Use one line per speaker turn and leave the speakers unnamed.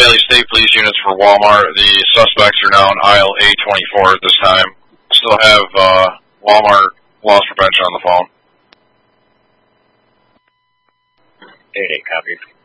Bailey State Police units for Walmart. The suspects are now in aisle A24 at this time. Still have Walmart loss prevention on the phone.
8-8, copy.